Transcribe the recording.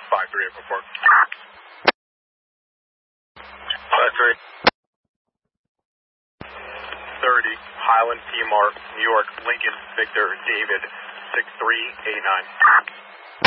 5384. 30, Highland P. Mark, New York, Lincoln, Victor, David, 6389.